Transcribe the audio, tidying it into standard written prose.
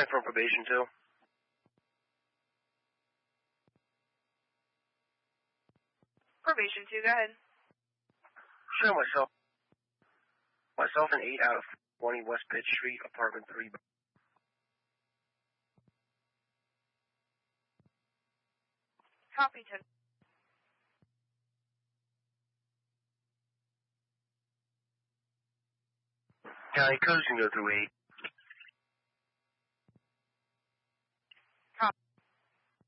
calling from probation too. Probation 2, go ahead. Sure, myself and 8 out of 20 West Pitt Street, apartment 3. Copy 10. County codes can go through 8.